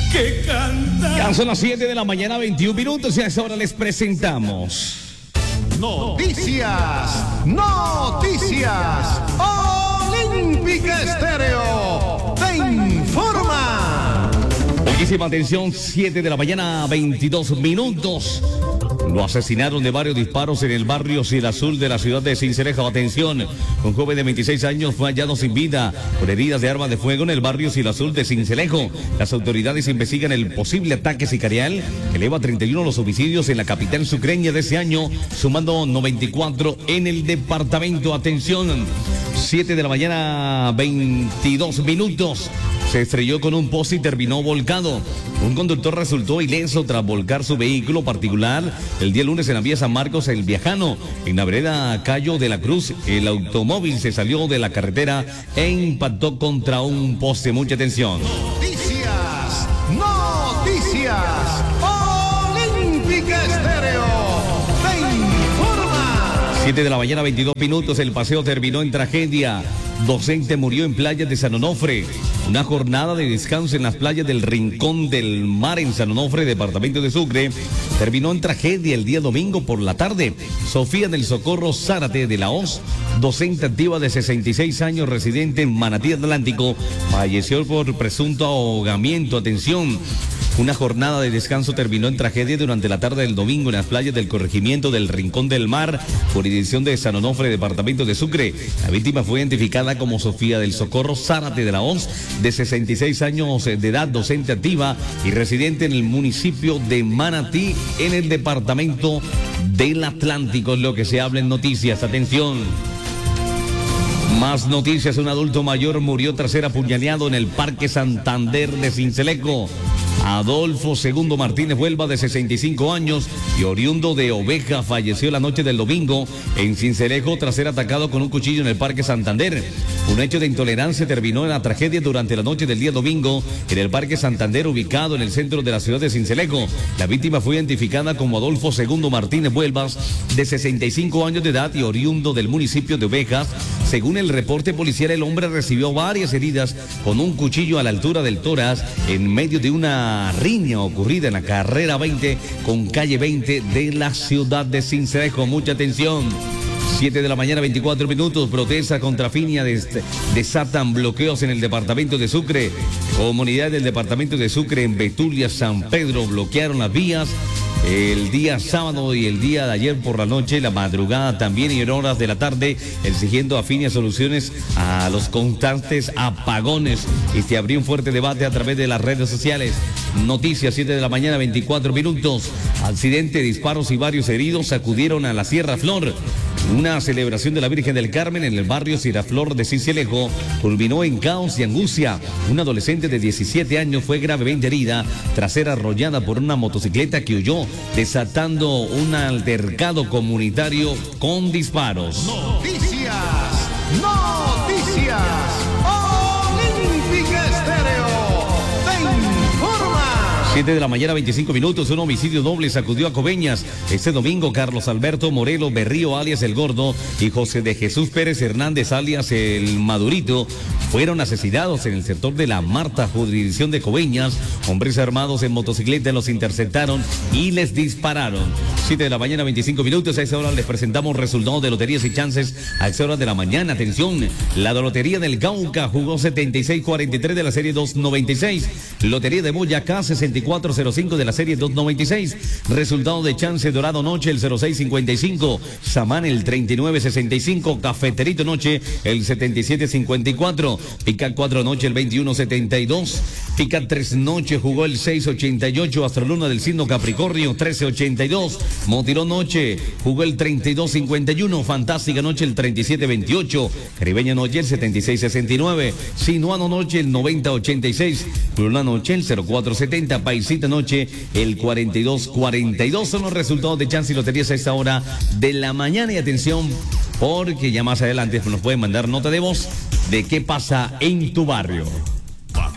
que canta. Ya son las 7 de la mañana, 21 minutos, y a esa hora les presentamos Noticias Olímpica Estéreo te informa. Muchísima atención, 7 de la mañana, 22 minutos. Lo asesinaron de varios disparos en el barrio Cielo Azul de la ciudad de Sincelejo. Atención, un joven de 26 años fue hallado sin vida por heridas de arma de fuego en el barrio Cielo Azul de Sincelejo. Las autoridades investigan el posible ataque sicarial que eleva a 31 los homicidios en la capital sucreña de ese año, sumando 94 en el departamento. Atención, 7 de la mañana, 22 minutos. Se estrelló con un poste y terminó volcado. Un conductor resultó ileso tras volcar su vehículo particular el día lunes en la vía San Marcos El Viajano. En la vereda Cayo de la Cruz, el automóvil se salió de la carretera e impactó contra un poste. Mucha atención. Noticias Olímpica Estéreo te informa. 7 de la mañana, 22 minutos. El paseo terminó en tragedia. Docente murió en playas de San Onofre. Una jornada de descanso en las playas del Rincón del Mar en San Onofre, departamento de Sucre, terminó en tragedia el día domingo por la tarde. Sofía del Socorro Zárate de la Hoz, docente activa de 66 años, residente en Manatí Atlántico, falleció por presunto ahogamiento. Atención. Una jornada de descanso terminó en tragedia durante la tarde del domingo en las playas del corregimiento del Rincón del Mar, jurisdicción de San Onofre, departamento de Sucre. La víctima fue identificada como Sofía del Socorro Zárate de la Hoz, de 66 años de edad, docente activa y residente en el municipio de Manatí, en el departamento del Atlántico. Es lo que se habla en noticias. Atención. Más noticias. Un adulto mayor murió tras ser apuñaleado en el Parque Santander de Sincelejo. Adolfo II Martínez Huelva, de 65 años y oriundo de Oveja, falleció la noche del domingo en Sincelejo tras ser atacado con un cuchillo en el Parque Santander. Un hecho de intolerancia terminó en la tragedia durante la noche del día domingo en el Parque Santander, ubicado en el centro de la ciudad de Sincelejo. La víctima fue identificada como Adolfo II Martínez Huelvas, de 65 años de edad y oriundo del municipio de Ovejas. Según el reporte policial, el hombre recibió varias heridas con un cuchillo a la altura del tórax en medio de una riña ocurrida en la carrera 20 con calle 20 de la ciudad de Sincelejo. Mucha atención. 7 de la mañana, 24 minutos. Protesta contra Finia desatan bloqueos en el departamento de Sucre. Comunidades del departamento de Sucre en Betulia, San Pedro, bloquearon las vías el día sábado y el día de ayer por la noche, la madrugada también y en horas de la tarde, exigiendo a Finia soluciones a los constantes apagones. Y se abrió un fuerte debate a través de las redes sociales. Noticias, 7 de la mañana, 24 minutos. Accidente, disparos y varios heridos acudieron a la Sierra Flor. Una celebración de la Virgen del Carmen en el barrio Sierra Flor de Sincelejo culminó en caos y angustia. Una adolescente de 17 años fue gravemente herida tras ser arrollada por una motocicleta que huyó, desatando un altercado comunitario con disparos. Noticias Olímpica Estéreo te informa. 7 de la mañana, 25 minutos. Un homicidio doble sacudió a Coveñas. Este domingo, Carlos Alberto Morelos Berrío, alias El Gordo, y José de Jesús Pérez Hernández, alias El Madurito, fueron asesinados en el sector de la Marta, jurisdicción de Coveñas. Hombres armados en motocicleta los interceptaron y les dispararon. 7 de la mañana, 25 minutos. A esa hora les presentamos resultados de loterías y chances. A esa hora de la mañana, atención, la Lotería del Cauca jugó 76-43 de la serie 296. Lotería de Boyacá, 64-05 de la serie 296. Resultado de chance Dorado Noche, el 06-55. Samán, el 39-65. Cafeterito Noche, el 77-54. Pica 4 Noche, el 21-72. Pica 3 Noche jugó el 6-88. Astroluna del signo Capricornio, 13-82. Motirón Noche jugó el 32-51. Fantástica Noche, el 37-28. Caribeña Noche, el 76-69. Sinuano Noche, el 90-86. Luna Noche, el 04-70. Paisita Noche, el 42-42. Son los resultados de chance y loterías a esta hora de la mañana. Y atención, porque ya más adelante nos pueden mandar nota de voz de qué pasa en tu barrio.